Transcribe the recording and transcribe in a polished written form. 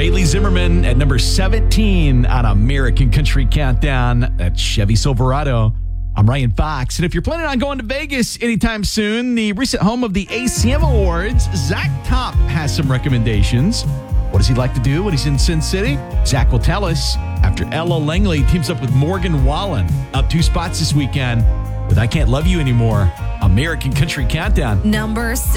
Bailey Zimmerman at number 17 on American Country Countdown. That's Chevy Silverado. I'm Ryan Fox. And if you're planning on going to Vegas anytime soon, the recent home of the ACM Awards, Zach Top has some recommendations. What does he like to do when he's in Sin City? Zach will tell us after Ella Langley teams up with Morgan Wallen. Up 2 spots this weekend with I Can't Love You Anymore. American Country Countdown. Number 6.